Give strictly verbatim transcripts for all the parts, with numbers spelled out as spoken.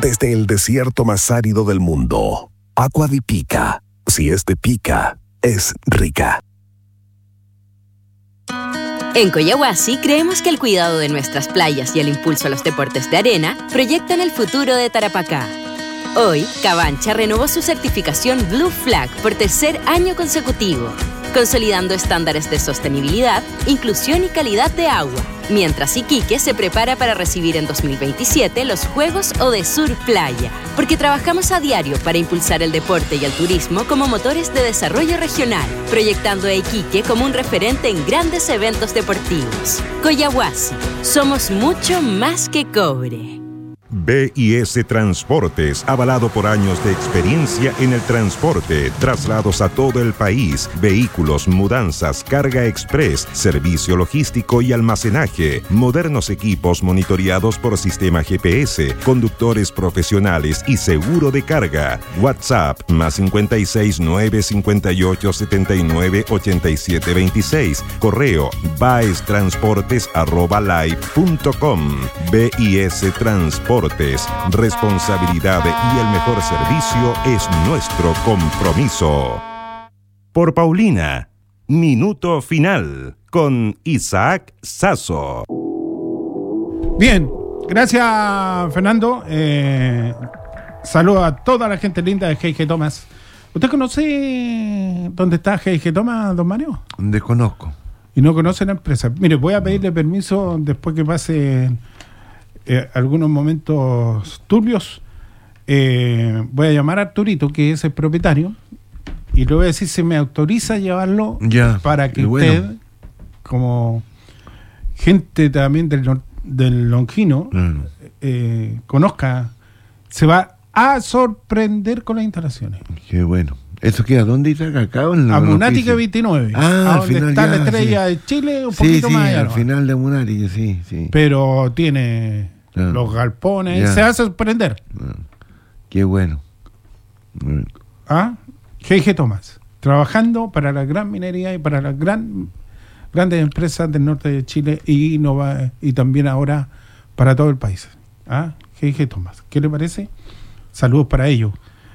desde el desierto más árido del mundo. Agua de Pica. Si es de Pica, es rica. En Coyahuasi creemos que el cuidado de nuestras playas y el impulso a los deportes de arena proyectan el futuro de Tarapacá. Hoy, Cabancha renovó su certificación Blue Flag por tercer año consecutivo, consolidando estándares de sostenibilidad, inclusión y calidad de agua, mientras Iquique se prepara para recibir en dos mil veintisiete los Juegos Odesur Playa, porque trabajamos a diario para impulsar el deporte y el turismo como motores de desarrollo regional, proyectando a Iquique como un referente en grandes eventos deportivos. Coyahuasi, somos mucho más que cobre. B I S Transportes, avalado por años de experiencia en el transporte, traslados a todo el país, vehículos, mudanzas, carga express, servicio logístico y almacenaje, modernos equipos monitoreados por sistema G P S, conductores profesionales y seguro de carga. WhatsApp más cincuenta y seis, nueve cincuenta y ocho, setenta y nueve, ochenta y siete veintiséis. Correo baestransportes arroba live punto com. B I S Transportes. Responsabilidad y el mejor servicio es nuestro compromiso. Por Paulina, minuto final con Isaac Sasso. Bien, gracias Fernando. Eh, saludo a toda la gente linda de G I G Thomas. ¿Usted conoce dónde está G I G Thomas, don Mario? Desconozco. ¿Y no conoce la empresa? Mire, voy a pedirle permiso después que pase eh, algunos momentos turbios. Eh, voy a llamar a Arturito, que es el propietario, y le voy a decir si me autoriza a llevarlo ya, para que bueno. usted, como gente también del, del Longino, mm. eh, conozca, se va a sorprender con las instalaciones. Qué bueno. ¿Eso queda dónde está acá? En la Amunática veintinueve. Ah, a al donde final está ya, la estrella sí. de Chile, un sí, poquito sí, más allá. al ¿no? final de Amunática, sí, sí. Pero tiene claro. los galpones, Ya. se va a sorprender. Ah, qué bueno. ¿Ah? G I G Thomas, trabajando para la gran minería y para las gran, grandes empresas del norte de Chile y, no va, y también ahora para todo el país. ¿Ah? G I G Thomas, ¿qué le parece? Saludos para ellos.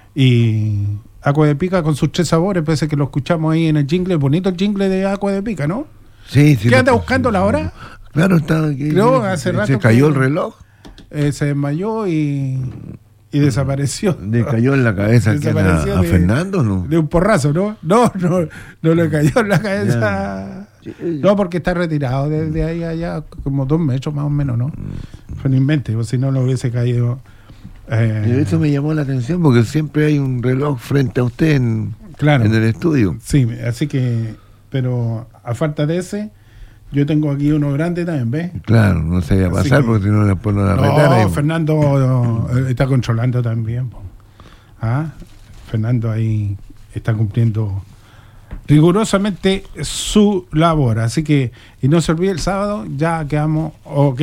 Y Agua de Pica con sus tres sabores, parece que lo escuchamos ahí en el jingle, bonito el jingle de Agua de Pica, ¿no? Sí, sí. ¿Qué anda lo- buscando la hora? Claro, está aquí. Creo, sí, hace sí, rato se cayó que- el reloj. Eh, se desmayó y, y desapareció. Le cayó en la cabeza aquí a, la- Desapareció a de- Fernando, ¿no? De un porrazo, ¿no? No, no, no le cayó en la cabeza. No, porque está retirado desde ahí allá, como dos metros más o menos, ¿no? Fue un invento, si no lo hubiese caído. Eh, Y eso me llamó la atención porque siempre hay un reloj frente a usted en, claro. en el estudio. Sí, así que, pero a falta de ese, yo tengo aquí uno grande también, ¿ves? Claro, no se vaya a Así pasar que- porque si no después no la No, retara. y- Fernando eh, está controlando también. po. Ah, Fernando ahí está cumpliendo rigurosamente su labor. Así que, y no se olvide, el sábado ya quedamos ok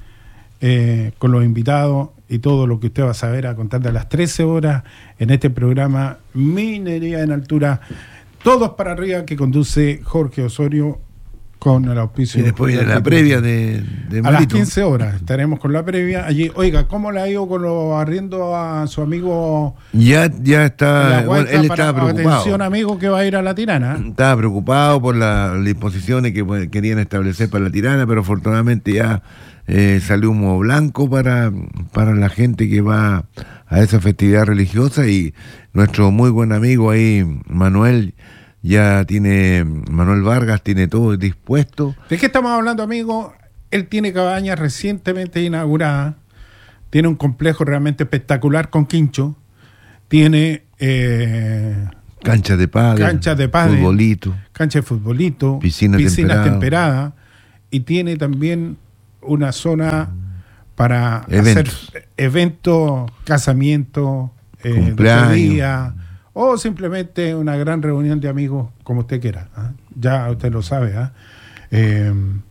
eh, con los invitados y todo lo que usted va a saber a contar de las trece horas en este programa Minería en Altura, todos para arriba, que conduce Jorge Osorio con el auspicio. Y después viene la previa de, de A las Marito. quince horas estaremos con la previa allí. Oiga, ¿cómo le ha ido con los arriendos a su amigo? Ya, ya en está, la bueno, Huayca? él Para- estaba preocupado. Atención, amigo, que va a ir a la Tirana. Estaba preocupado por las disposiciones que pues, querían establecer para la Tirana, pero afortunadamente ya eh, salió humo blanco para, para la gente que va a esa festividad religiosa, y nuestro muy buen amigo ahí, Manuel, ya tiene, Manuel Vargas tiene todo dispuesto. ¿De qué estamos hablando, amigo? Él tiene cabañas recientemente inauguradas, tiene un complejo realmente espectacular con quincho, tiene eh, Canchas de pádel, canchas de pádel, futbolito, cancha de futbolito, Piscina piscinas temperada. temperadas, y tiene también una zona para Eventos. hacer eventos, casamientos, eh, Cumpleaños. despedida, o simplemente una gran reunión de amigos, como usted quiera. ¿ah? Ya usted lo sabe. ¿ah? Eh,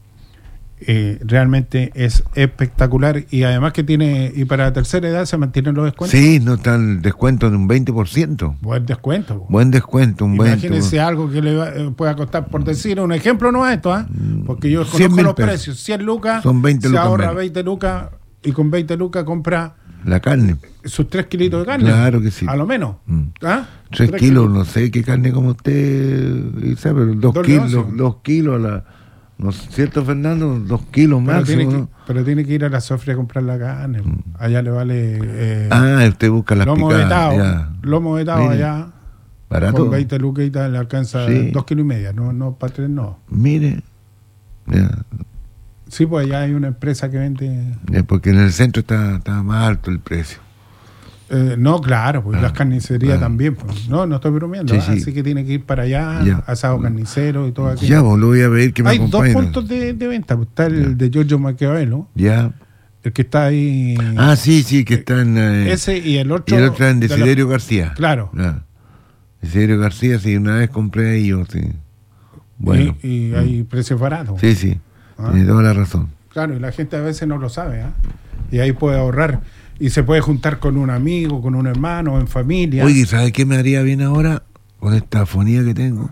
eh, realmente es espectacular, y además que tiene, y para la tercera edad se mantienen los descuentos. Sí, no está el descuento de un veinte por ciento. Buen descuento. Buen descuento, un buen. Imagínense algo que le va- eh, pueda costar, por decir un ejemplo, no es esto, ¿ah? porque yo cien conozco mil los pesos. precios, cien lucas, Son veinte se lucas ahorra menos. veinte lucas y con veinte lucas compra la carne. Sus tres kilitos de carne. Claro que sí. A lo menos. Mm. ¿Ah? Tres, tres kilos, kilos, no sé qué carne como usted, sabe, pero dos, dos kilos, dos, dos kilos a la... ¿No es cierto, Fernando? Dos kilos pero máximo. Tiene que, ¿no? Pero tiene que ir a la Sofría a comprar la carne. Mm. Allá le vale... Eh, ah, usted busca las lomo picadas. Vetado, ya. lomo vetado allá. ¿Barato? Con veinte luquitas le alcanza sí. dos kilos y media. No, no, para tres no. Mire. Ya. Sí, pues allá hay una empresa que vende... Ya, porque en el centro está, está más alto el precio. Eh, no, claro, pues ah, las carnicerías ah, también. Pues. No, no estoy bromeando. Sí, ¿eh? sí. Así que tiene que ir para allá, ya. Asado carnicero y todo aquello. Ya, vos lo voy a pedir que me Hay acompañe. dos puntos de, de venta. Pues está el ya. de Giorgio Maquiavelo. Ya. El que está ahí. Ah, sí, sí, que está en. Eh, ese y el otro. Y el otro en Desiderio de la... García. Claro. Ya. Desiderio García, sí, una vez compré ahí yo, sí. Bueno. Y, y hay mm. precios baratos. Sí, sí. ¿Ah? Tiene toda la razón. Claro, y la gente a veces no lo sabe, ¿eh? Y ahí puede ahorrar. Y se puede juntar con un amigo, con un hermano, en familia. Oye, ¿sabes qué me haría bien ahora? Con esta afonía que tengo.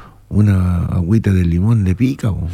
Una agüita de limón de pica. ¿No?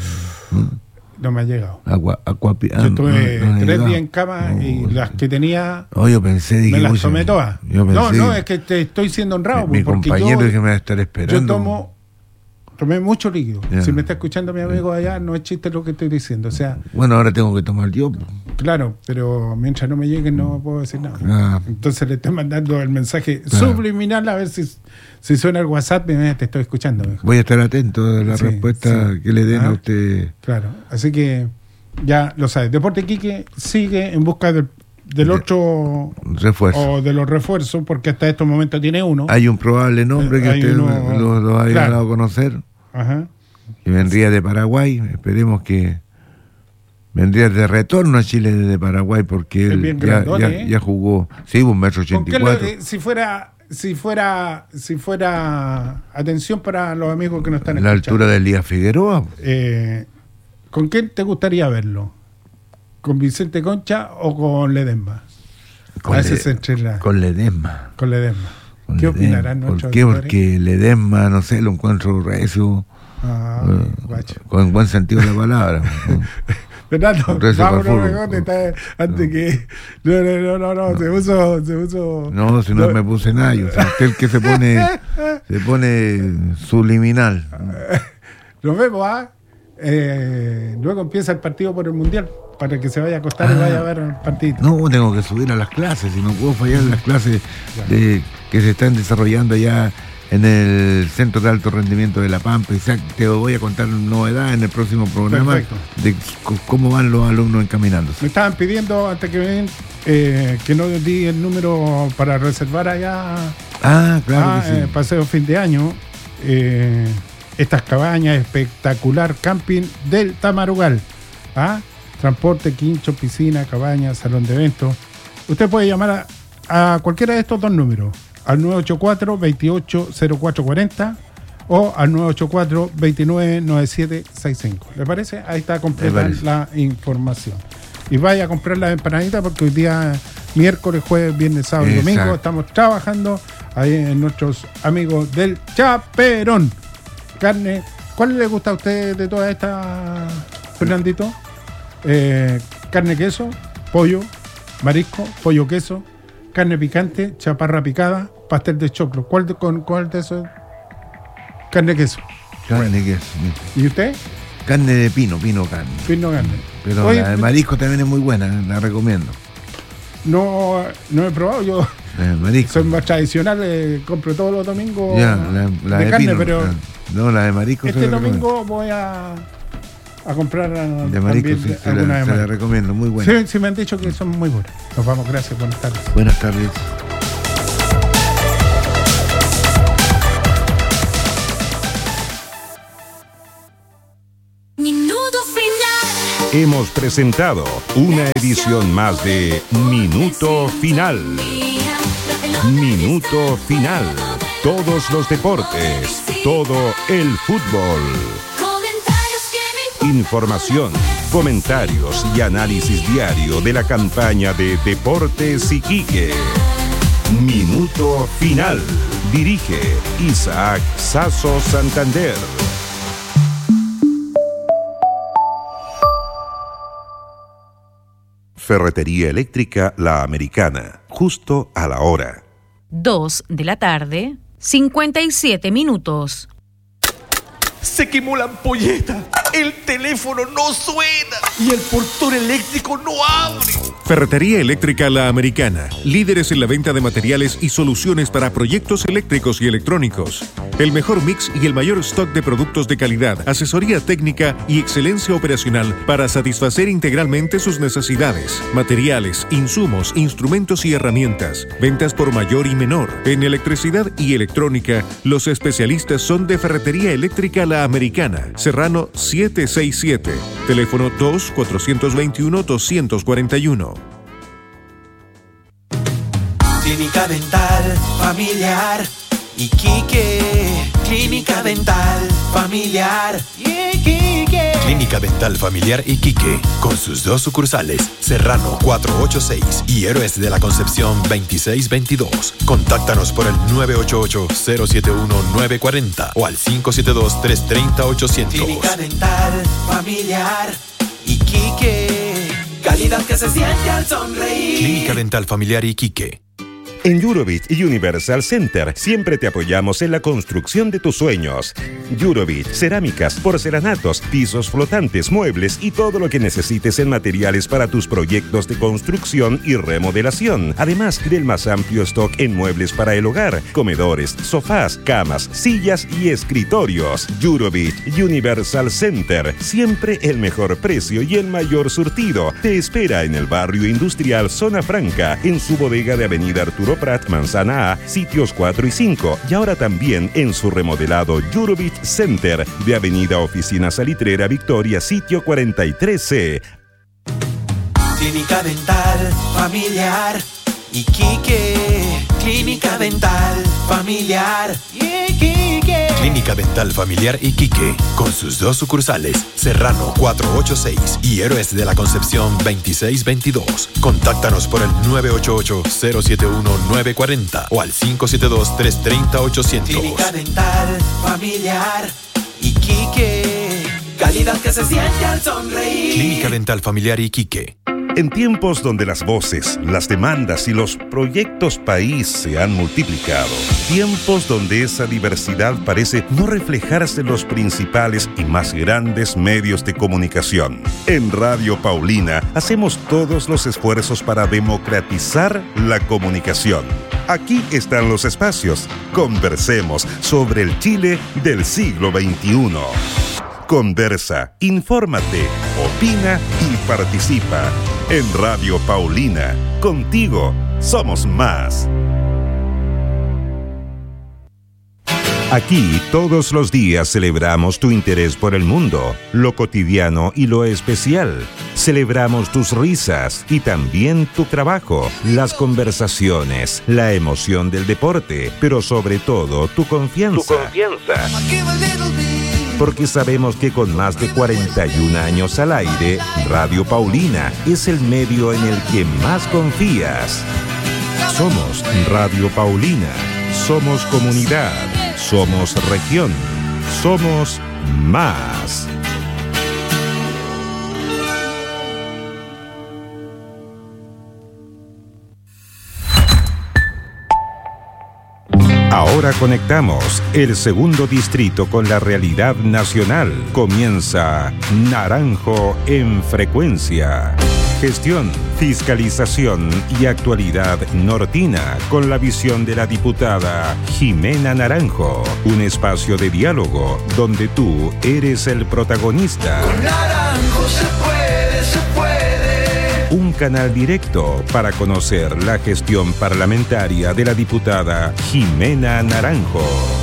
No me ha llegado. Agua, agua, yo estuve no, no tres días en cama no, y las que tenía oh, yo pensé, dije, me las tomé todas. Yo pensé, no, no, es que te estoy siendo honrado. Mi, mi compañero es que me va a estar esperando. Yo tomo... Tomé mucho líquido. Yeah. Si me está escuchando mi amigo allá, no es chiste lo que estoy diciendo. O sea, bueno, ahora tengo que tomar yo. Claro, pero mientras no me lleguen no puedo decir nada. Ah. Entonces le estoy mandando el mensaje ah. subliminal a ver si, si suena el WhatsApp y me te estoy escuchando. Mejor. Voy a estar atento a la sí, respuesta sí. que le den ah. a usted. Claro, así que ya lo sabes. Deporte Quique sigue en busca del, del otro refuerzo. O de los refuerzos, porque hasta estos momentos tiene uno. Hay un probable nombre que Hay usted uno, lo, lo haya claro. dado a conocer. Ajá. Que vendría de Paraguay, esperemos que vendría de retorno a Chile desde Paraguay porque él ya, grandón, ya, ¿eh? ya jugó, sí, un metro ochenta y cuatro. Si fuera, si fuera, si fuera, atención para los amigos que nos están la escuchando. La altura del Elías Figueroa. Eh, ¿Con quién te gustaría verlo? ¿Con Vicente Concha o con Ledesma? Con, Le, con Ledesma. Con Ledesma. ¿Qué opinarán nuestros ¿Por qué? Auditores? Porque Ledesma, no sé, lo encuentro recio, ah, uh, con buen sentido de la palabra. Fernando, vámonos mejor, está, antes que... No, no, no, no, no, se puso... Se puso no, si no, no me puse nada, yo, o sea, usted el que se pone, se pone subliminal. Nos vemos, ¿ah? Eh, luego empieza el partido por el Mundial. Para que se vaya a acostar ah, y vaya a ver el partido. No, tengo que subir a las clases, y no puedo fallar en las clases de, que se están desarrollando ya en el Centro de Alto Rendimiento de La Pampa. Y te voy a contar novedades en el próximo programa. Perfecto. De cómo van los alumnos encaminándose. Me estaban pidiendo, antes que ven, eh, que no di el número para reservar allá. Ah, claro. Ah, que sí. eh, paseo fin de año. Eh, estas cabañas, espectacular camping del Tamarugal. ¿Ah? Transporte, quincho, piscina, cabaña, salón de eventos. Usted puede llamar a, a cualquiera de estos dos números, al nueve ocho cuatro, veintiocho cero cuatro cuarenta o al nueve ocho cuatro, veintinueve noventa y siete sesenta y cinco. ¿Le parece? Ahí está completa la información. Y vaya a comprar las empanaditas porque hoy día, miércoles, jueves, viernes, sábado y domingo, estamos trabajando ahí en nuestros amigos del Chaperón. Carne, ¿cuál le gusta a usted de todas estas, Fernandito? Eh, carne queso, pollo, marisco, pollo queso, carne picante, chaparra picada, pastel de choclo. ¿Cuál de, con, cuál de esos? Carne queso. Carne bueno. queso. ¿Y usted? Carne de pino, pino carne. Pino carne. Pero Oye, la de marisco también es muy buena, la recomiendo. No, no he probado, yo soy más tradicional, eh, compro todos los domingos ya, la, la de, de carne, pino, pero la, no, la de marisco. Este domingo voy a a comprar de marisco, sí, se, la, se la recomiendo, muy buena. Sí, sí, me han dicho que son muy buenas. Nos vamos, gracias, buenas tardes. Buenas tardes. Minuto final. Hemos presentado una edición más de Minuto Final. Minuto Final. Todos los deportes, todo el fútbol. Información, comentarios y análisis diario de la campaña de Deportes Iquique. Minuto Final. Dirige Isaac Sasso Santander. Ferretería Eléctrica La Americana, justo a la hora. dos de la tarde, cincuenta y siete minutos. Se quemó la ampolleta, el teléfono no suena y el portón eléctrico no abre. Ferretería Eléctrica La Americana, líderes en la venta de materiales y soluciones para proyectos eléctricos y electrónicos. El mejor mix y el mayor stock de productos de calidad, asesoría técnica y excelencia operacional para satisfacer integralmente sus necesidades. Materiales, insumos, instrumentos y herramientas. Ventas por mayor y menor. En electricidad y electrónica, los especialistas son de Ferretería Eléctrica La Americana, Serrano setecientos sesenta y siete, teléfono dos cuatro dos uno dos cuatro uno. Clínica Dental Familiar Iquique. Clínica Dental Familiar Iquique. Clínica Dental Familiar Iquique, con sus dos sucursales, Serrano cuatrocientos ochenta y seis y Héroes de la Concepción veintiséis veintidós. Contáctanos por el nueve ocho ocho, cero siete uno, nueve cuatro cero o al cinco siete dos, tres tres cero, ochocientos. Clínica Dental Familiar Iquique. Calidad que se siente al sonreír. Clínica Dental Familiar Iquique. En Eurobit Universal Center siempre te apoyamos en la construcción de tus sueños. Eurobit, cerámicas, porcelanatos, pisos flotantes, muebles y todo lo que necesites en materiales para tus proyectos de construcción y remodelación. Además del más amplio stock en muebles para el hogar, comedores, sofás, camas, sillas y escritorios. Eurobit Universal Center, siempre el mejor precio y el mayor surtido. Te espera en el barrio industrial Zona Franca, en su bodega de Avenida Arturo Prat, Manzana A, sitios cuatro y cinco, y ahora también en su remodelado Eurobit Center de Avenida Oficina Salitrera Victoria, sitio cuarenta y tres C. Clínica Dental Familiar Iquique. Clínica Dental Familiar Iquique. Clínica Dental Familiar Iquique, con sus dos sucursales, Serrano cuatrocientos ochenta y seis y Héroes de la Concepción veintiséis veintidós. Contáctanos por el nueve ocho ocho, cero siete uno, nueve cuatro cero o al cinco siete dos, tres tres cero, ochocientos. Clínica Dental Familiar Iquique. Calidad que se siente al sonreír. Clínica Dental Familiar Iquique. En tiempos donde las voces, las demandas y los proyectos país se han multiplicado, tiempos donde esa diversidad parece no reflejarse en los principales y más grandes medios de comunicación, en Radio Paulina hacemos todos los esfuerzos para democratizar la comunicación. Aquí están los espacios. Conversemos sobre el Chile del siglo veintiuno. Conversa, infórmate, opina y participa. En Radio Paulina, contigo somos más. Aquí todos los días celebramos tu interés por el mundo, lo cotidiano y lo especial. Celebramos tus risas y también tu trabajo, las conversaciones, la emoción del deporte, pero sobre todo tu confianza. Tu confianza. Porque sabemos que con más de cuarenta y un años al aire, Radio Paulina es el medio en el que más confías. Somos Radio Paulina, somos comunidad, somos región, somos más. Ahora conectamos el segundo distrito con la realidad nacional. Comienza Naranjo en Frecuencia. Gestión, fiscalización y actualidad nortina con la visión de la diputada Jimena Naranjo. Un espacio de diálogo donde tú eres el protagonista. Con Naranjo se puede, se puede. Un canal directo para conocer la gestión parlamentaria de la diputada Jimena Naranjo.